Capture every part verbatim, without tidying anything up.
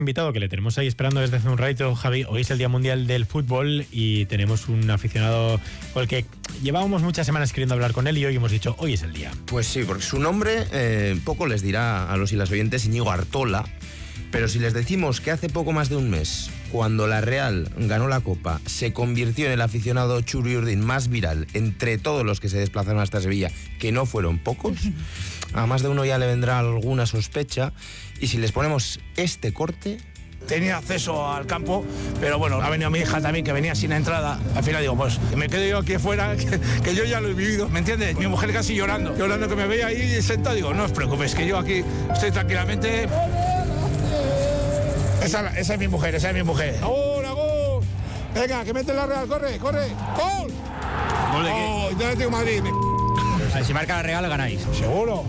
Invitado que le tenemos ahí esperando desde hace un rato, Javi. Hoy es el Día Mundial del Fútbol y tenemos un aficionado con el que llevábamos muchas semanas queriendo hablar con él y hoy hemos dicho, hoy es el día. Pues sí, porque su nombre eh, poco les dirá a los y las oyentes, Íñigo Artola, pero si les decimos que hace poco más de un mes, cuando la Real ganó la Copa, se convirtió en el aficionado Txuri-Urdin más viral entre todos los que se desplazaron hasta Sevilla, que no fueron pocos, a más de uno ya le vendrá alguna sospecha. Y si les ponemos este corte... Tenía acceso al campo, pero bueno, ha venido mi hija también, que venía sin entrada. Al final digo, pues me quedo yo aquí afuera, que, que yo ya lo he vivido, ¿me entiendes? Mi mujer casi llorando, llorando que me veía ahí sentado. Digo, no os preocupéis, que yo aquí estoy tranquilamente. Esa, esa es mi mujer, esa es mi mujer. ¡Ahora, gol! Venga, que mete la Real, corre, corre. ¡Gol! ¿Gol de qué? ¡Oh, Atlético de Madrid! A ver, si marca la Real, ganáis. ¿Seguro?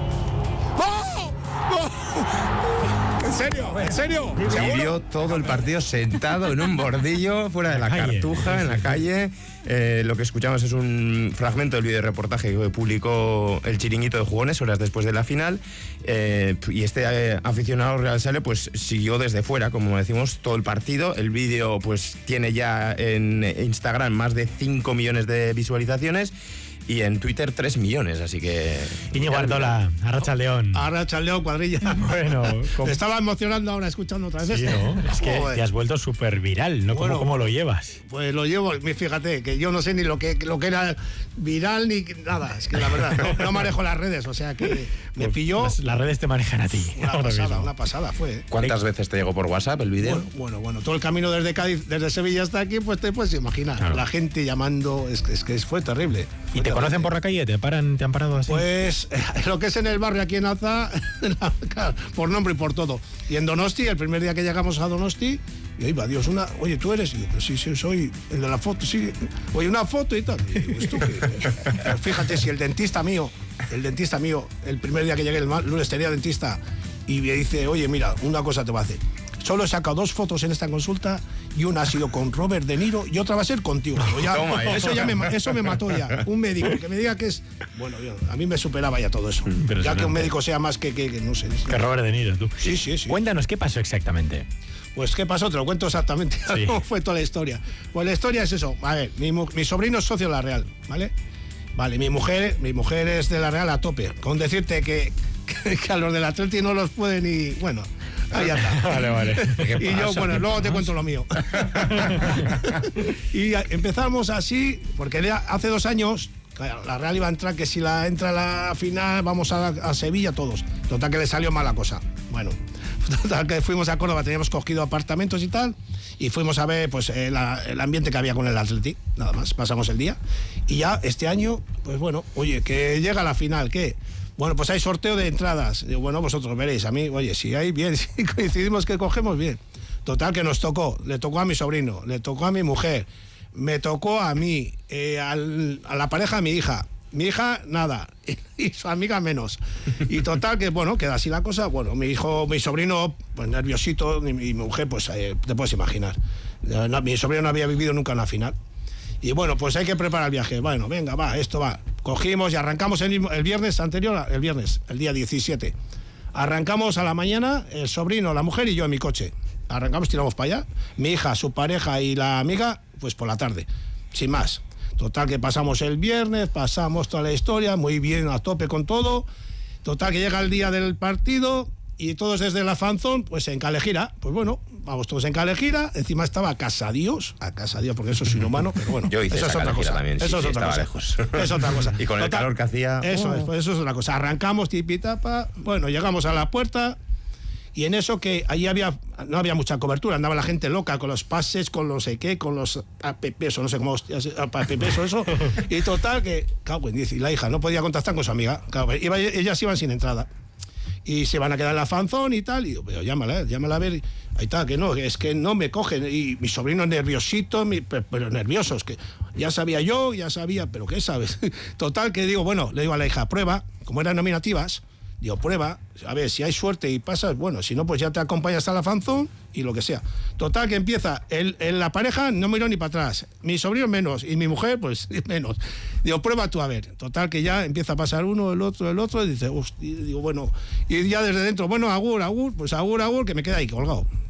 ¡Oh! ¡Oh! ¿En serio? ¿En serio? Vivió todo el partido sentado en un bordillo fuera de la Cartuja, en la calle. Eh, lo que escuchamos es un fragmento del videoreportaje que publicó el Chiringuito de Jugones horas después de la final. Eh, y este eh, aficionado Real Sale pues siguió desde fuera, como decimos, todo el partido. El vídeo pues tiene ya en Instagram más de cinco millones de visualizaciones. Y en Twitter tres millones, así que... Íñigo Artola, Arratsaldeon. Arratsaldeon, cuadrilla. Bueno, ¿cómo? Me estaba emocionando ahora escuchando otra vez sí, esto. ¿no? Es que Joder. Te has vuelto súper viral, ¿no? Bueno, ¿Cómo, ¿Cómo lo llevas? Pues lo llevo, fíjate, que yo no sé ni lo que, lo que era viral ni nada. Es que la verdad, no, no manejo las redes, o sea que me pues pilló... Las, las redes te manejan a ti. Una pasada, mismo. una pasada fue. ¿Cuántas veces te llegó por WhatsApp el vídeo? Bueno, bueno, bueno, todo el camino desde Cádiz, desde Sevilla hasta aquí, pues te puedes imaginar. Claro. La gente llamando, es, es que fue terrible. Fue ¿Y te terrible. conocen por la calle? ¿Te paran, te han parado así? Pues lo que es en el barrio aquí en Alza, por nombre y por todo. Y en Donosti, el primer día que llegamos a Donosti, y ahí va, Dios, una, oye, ¿tú eres? Y yo, pues sí, sí, soy el de la foto, sí. Oye, una foto y tal. Y digo, ¿esto qué es? Fíjate, si el dentista mío, el dentista mío, el primer día que llegué el lunes tenía dentista y me dice, oye, mira, una cosa te va a hacer. Solo he sacado dos fotos en esta consulta y una ha sido con Robert De Niro y otra va a ser contigo. Ya, Toma, eso ya me, eso me mató ya. Un médico que me diga que es... Bueno, yo, a mí me superaba ya todo eso. Ya que un médico sea más que, que, que no sé. Que Robert De Niro, tú. Sí, sí, sí. Cuéntanos, ¿qué pasó exactamente? Pues, ¿qué pasó? Te lo cuento exactamente. Sí. ¿Cómo fue toda la historia? Pues la historia es eso. A ver, mi, mi sobrino es socio de la Real, ¿vale? Vale, mi mujer, mi mujer es de la Real a tope. Con decirte que, que, que a los del Atleti no los puede ni... Bueno... Ahí ya está. Vale, vale. Y yo, bueno, luego te cuento lo mío. Y empezamos así, porque hace dos años, la Real iba a entrar, que si la entra a la final, vamos a, a Sevilla todos. Total que le salió mal la cosa. Bueno, total que fuimos a Córdoba, teníamos cogido apartamentos y tal, y fuimos a ver pues el, el ambiente que había con el Atleti. Nada más, pasamos el día. Y ya este año, pues bueno, oye, que llega la final, ¿qué? Bueno, pues hay sorteo de entradas. Digo, bueno, vosotros veréis. A mí, oye, si hay bien, si coincidimos que cogemos bien. Total, que nos tocó. Le tocó a mi sobrino, le tocó a mi mujer, me tocó a mí, eh, al, a la pareja de mi hija. Mi hija, nada, y su amiga menos. Y total, que bueno, queda así la cosa. Bueno, mi hijo, mi sobrino, pues nerviosito, y mi mujer, pues eh, te puedes imaginar. No, mi sobrino no había vivido nunca una final. Y bueno, pues hay que preparar el viaje. Bueno, venga, va, esto va. Cogimos y arrancamos el, el viernes anterior, el viernes, el día diecisiete. Arrancamos a la mañana, el sobrino, la mujer y yo en mi coche. Arrancamos, tiramos para allá. Mi hija, su pareja y la amiga, pues por la tarde, sin más. Total, que pasamos el viernes, pasamos toda la historia, muy bien, a tope con todo. Total, que llega el día del partido y todos desde la fanzón, pues en Calejira. Pues bueno, vamos todos en Calejira. Encima estaba a casa Dios, a casa Dios, porque eso es inhumano, pero bueno. Yo hice eso esa es otra cosa. También, sí, eso es sí, otra cosa. Lejos. Es otra cosa. Y con Total, el calor que hacía... Eso oh. es, pues eso es otra cosa. Arrancamos, tipitapa, bueno, llegamos a la puerta y en eso que allí había, no había mucha cobertura, andaba la gente loca con los pases, con los sé qué, con los apps, o no sé cómo, apps o eso. Y total que, cago en diez, y la hija no podía contactar con su amiga. Claro, iba, ellas iban sin entrada. Y se van a quedar en la fanzón y tal, y yo, pero llámala, llámala a ver, ahí está, que no, es que no me cogen, y mi sobrino nerviosito, mi, pero, pero nerviosos, que ya sabía yo, ya sabía, pero ¿qué sabes? Total, que digo, bueno, le digo a la hija, prueba, como eran nominativas, Digo, prueba, a ver, si hay suerte y pasas, bueno, si no, pues ya te acompañas a la fanzone y lo que sea. Total, que empieza, el, el, la pareja no miró ni para atrás, mi sobrino menos, y mi mujer, pues menos. Digo, prueba tú a ver. Total, que ya empieza a pasar uno, el otro, el otro, y dice, hostia, digo, bueno, y ya desde dentro, bueno, agur, agur, pues agur, agur, que me queda ahí colgado.